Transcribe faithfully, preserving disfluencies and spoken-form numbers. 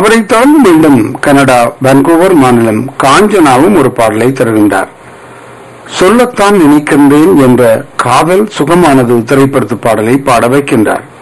அவரை தொடர்ந்து மீண்டும் கனடா வான்கூவர் மாநிலம் காஞ்சனாவும் ஒரு பாடலை தருகின்றார். சொல்லத்தான் நினைக்கின்றேன் என்ற காதல் சுகமானது திரைப்படத்து பாடலை பாட வைக்கின்றார்.